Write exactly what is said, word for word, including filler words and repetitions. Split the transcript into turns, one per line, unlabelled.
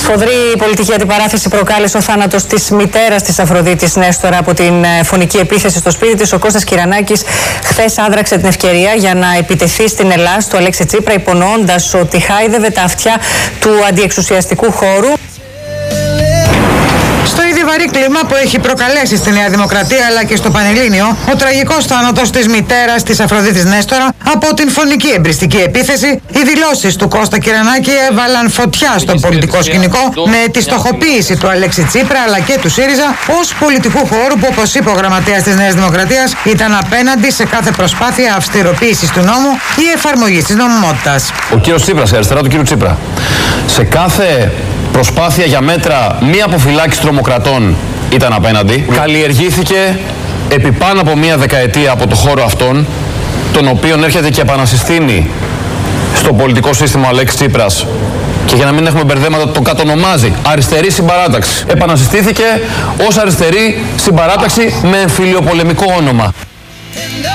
Σφοδρή πολιτική αντιπαράθεση προκάλεσε ο θάνατος της μητέρας της Αφροδίτης Νέστορα από την φωνική επίθεση στο σπίτι της. Ο Κώστας Κυρανάκης χθες άδραξε την ευκαιρία για να επιτεθεί στην Ελλάδα του Αλέξη Τσίπρα, υπονοώντας ότι χάιδευε τα αυτιά του αντιεξουσιαστικού χώρου.
Στο ήδη βαρύ κλίμα που έχει προκαλέσει στη Νέα Δημοκρατία αλλά και στο Πανελλήνιο, ο τραγικός θάνατος της μητέρας της Αφροδίτης Νέστορα από την φωνική εμπριστική επίθεση, οι δηλώσεις του Κώστα Κυρανάκη έβαλαν φωτιά στο πολιτικό σκηνικό με τη στοχοποίηση του Αλέξη Τσίπρα αλλά και του ΣΥΡΙΖΑ ως πολιτικού χώρου που, όπως είπε ο γραμματέας της Νέας Δημοκρατίας, ήταν απέναντι σε κάθε προσπάθεια αυστηροποίησης του νόμου ή εφαρμογής της νομιμότητας.
Ο κύριος Τσίπρας, η αριστερά του κύριου Τσίπρα, σε κάθε προσπάθεια για μέτρα μη αποφυλάκησης τρομοκρατών ήταν απέναντι. Καλλιεργήθηκε επί πάνω από μία δεκαετία από το χώρο αυτόν, τον οποίον έρχεται και επανασυστήνει στο πολιτικό σύστημα ο Αλέξης Τσίπρας, και για να μην έχουμε μπερδέματα το κατονομάζει αριστερή συμπαράταξη. Επανασυστήθηκε ως αριστερή συμπαράταξη με εμφυλιοπολεμικό όνομα.